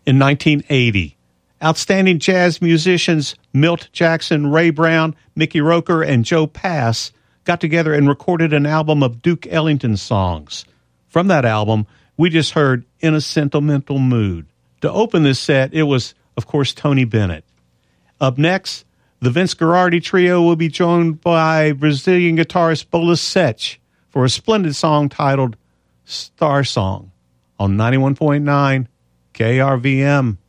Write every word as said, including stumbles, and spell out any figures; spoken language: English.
In nineteen eighty, outstanding jazz musicians Milt Jackson, Ray Brown, Mickey Roker, and Joe Pass got together and recorded an album of Duke Ellington songs. From that album, we just heard In a Sentimental Mood. To open this set, it was, of course, Tony Bennett. Up next, the Vince Guaraldi Trio will be joined by Brazilian guitarist Bola Sete for a splendid song titled Star Song on ninety-one point nine K R V M.